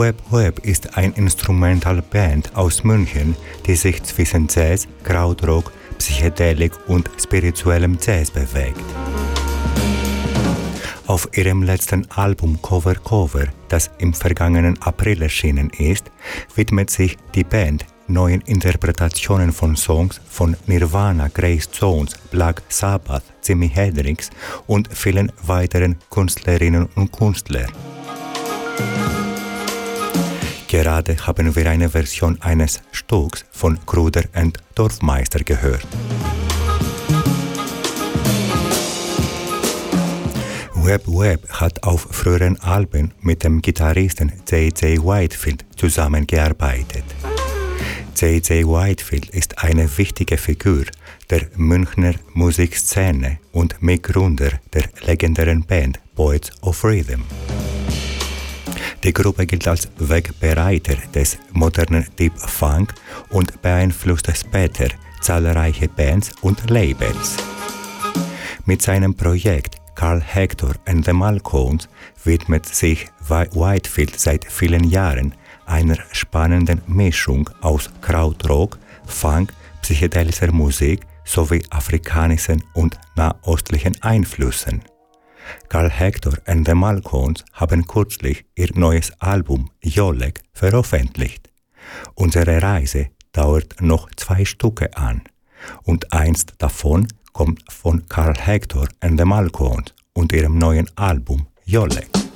Web Web ist eine Instrumentalband aus München, die sich zwischen Jazz, Krautrock, Psychedelik und spirituellem Jazz bewegt. Auf ihrem letzten Album Cover Cover, das im vergangenen April erschienen ist, widmet sich die Band neuen Interpretationen von Songs von Nirvana, Grace Jones, Black Sabbath, Jimi Hendrix und vielen weiteren Künstlerinnen und Künstlern. Gerade haben wir eine Version eines Stücks von Kruder und Dorfmeister gehört. Web Web hat auf früheren Alben mit dem Gitarristen J.J. Whitefield zusammengearbeitet. J.J. Whitefield ist eine wichtige Figur der Münchner Musikszene und Mitgründer der legendären Band Poets of Rhythm. Die Gruppe gilt als Wegbereiter des modernen Deep Funk und beeinflusste später zahlreiche Bands und Labels. Mit seinem Projekt Carl Hector and the Malcones widmet sich Whitefield seit vielen Jahren einer spannenden Mischung aus Krautrock, Funk, psychedelischer Musik sowie afrikanischen und nahöstlichen Einflüssen. Carl Hector and the Malcones haben kürzlich ihr neues Album Yolek veröffentlicht. Unsere Reise dauert noch 2 Stücke an und eins davon kommt von Carl Hector and the Malcones und ihrem neuen Album Yolek.